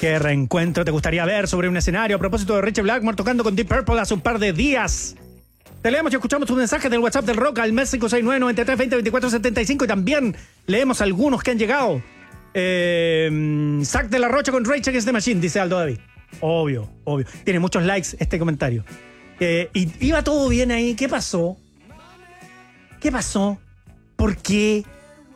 ¿Qué reencuentro te gustaría ver sobre un escenario a propósito de Richard Blackmore tocando con Deep Purple hace un par de días? Te leemos y escuchamos tus mensajes del WhatsApp del Rock al mes 569-9320-2475 y también leemos algunos que han llegado. Zack de la Rocha con Rage Against the Machine, dice Aldo David. Obvio. Tiene muchos likes este comentario. Y iba todo bien ahí. ¿Qué pasó? ¿Por qué?